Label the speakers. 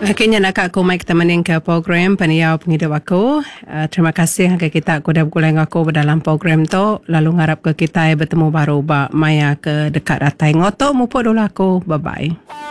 Speaker 1: Akhirnya nak aku mai kita mening ke program Peniau Penghidup aku. Terima kasih ke kita aku dah bergulai aku dalam program tu. Lalu ngarap ke kita bertemu baru ba maya ke dekat ratai ngoto mupo dulu aku. Bye bye.